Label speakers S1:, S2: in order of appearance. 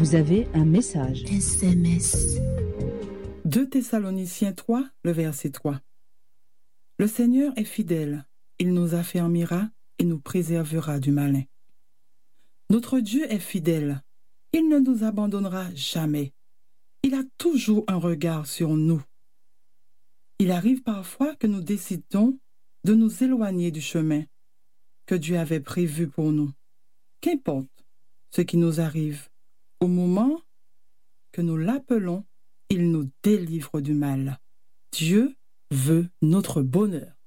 S1: Vous avez un message.
S2: SMS.
S3: 2 Thessaloniciens 3, le verset 3. Le Seigneur est fidèle, il nous affermira et nous préservera du malin. Notre Dieu est fidèle, il ne nous abandonnera jamais. Il a toujours un regard sur nous. Il arrive parfois que nous décidons de nous éloigner du chemin que Dieu avait prévu pour nous. Qu'importe ce qui nous arrive, au moment que nous l'appelons, il nous délivre du mal. Dieu veut notre bonheur.